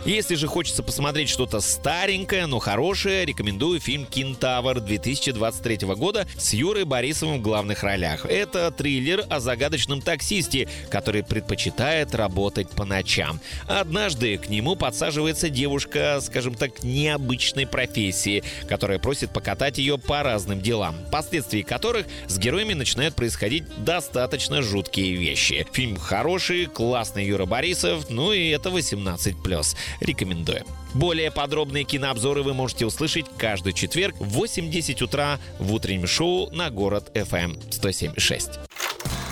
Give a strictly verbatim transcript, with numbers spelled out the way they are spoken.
Если же хочется посмотреть что-то старенькое, но хорошее, рекомендую фильм «Кентавр» две тысячи двадцать третьего года с Юрой Борисовым в главных ролях. Это триллер о загадочном таксисте, который предпочитает работать по ночам. Однажды к нему подсаживается девушка, скажем так, необычной профессии, которая просит покатать ее по разным делам, впоследствии которых с героями начинают происходить достаточно жуткие вещи. Фильм хороший, классный Юра Борисов, ну и это восемнадцать плюс. Рекомендую. Более подробные кинообзоры вы можете услышать каждый четверг в восемь десять утра в утреннем шоу на Город эф эм сто семь и шесть.